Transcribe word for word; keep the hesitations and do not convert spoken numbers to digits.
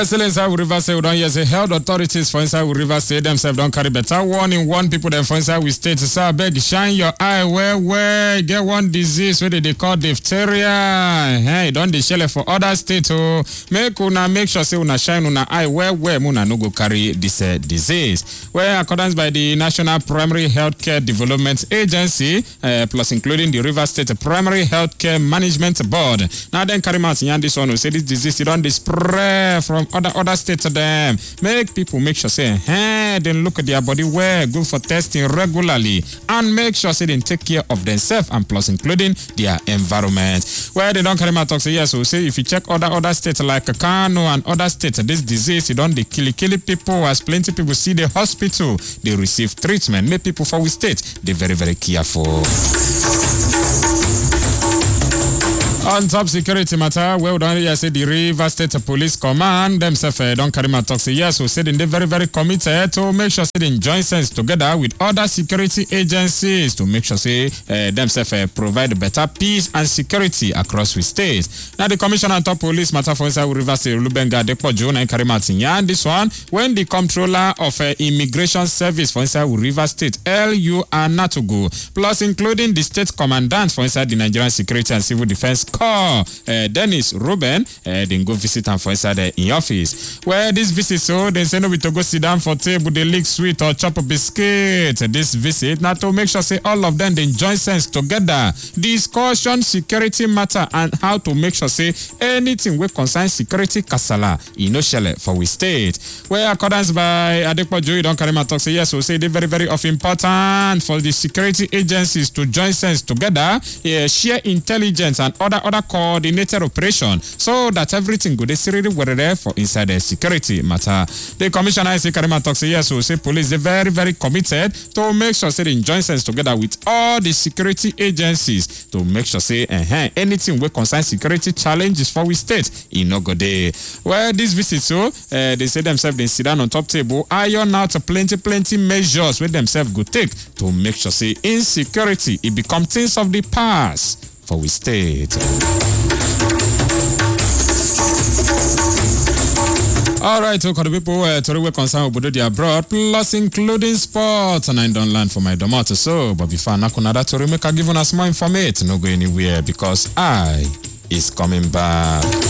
Still inside River State, we don't hear say health authorities for inside River State themselves don't carry better warning. One people them for inside we state to say beg shine your eye where where get one disease where they call diphtheria. Hey, don't they shell for other states oh. Make una make sure say una shine una eye where where una no go carry this uh, disease. Where accordance by the National Primary Healthcare Development Agency, uh, plus including the River State Primary Healthcare Management Board. Now then carry out in this one who say this disease it don't spread from other other states to them. Make people make sure say hey, then look at their body well, go for testing regularly, and make sure say they take care of themselves and plus including their environment. Where they don't carry my talk say yes, so say if you check other other states like Kano and other states, this disease it don't they kill kill people as plenty people see the hospital, they receive treatment. Make people for we state they very very careful. On top security matter, well done here say the River State Police Command themselves uh, don't carry my talk say yes, so say they very very committed to make sure say they join sense together with other security agencies to make sure say uh, themselves uh, provide better peace and security across the state. Now the Commissioner on top police matter for inside River State Lubenga Depojo and carry Martin and this one when the Comptroller of uh, Immigration Service for inside River State L U Anatugu plus including the State Commandant for inside the Nigerian Security and Civil Defense Corps, uh, Dennis Ruben, uh, then go visit him for inside uh, in office. Where this visit, so they say no we to go sit down for table, they lick sweet or chop a biscuit. This visit, now to make sure say all of them they join sense together, discussion security matter and how to make sure say anything we concern security kasala in no shell for we state. Where accordance by Adepojo, you don't carry my talk say yes, so say they very very of important for the security agencies to join sense together, yeah, share intelligence and other other coordinated operation so that everything go dey really well there for inside the security matter. The commissioner say Karima talk say yes, so say police they very very committed to make sure say they join sense together with all the security agencies to make sure say uh-huh, anything we concern security challenges for we state in no go dey. Well, this visit so uh, they say themselves they sit down on top table iron out plenty plenty measures with themselves go take to make sure say insecurity it become things of the past for we state. All right, so the people uh, to we concern with the abroad plus including sports and I don't learn for my domato so but before nakunada to make a give us more information no go anywhere because I is coming back.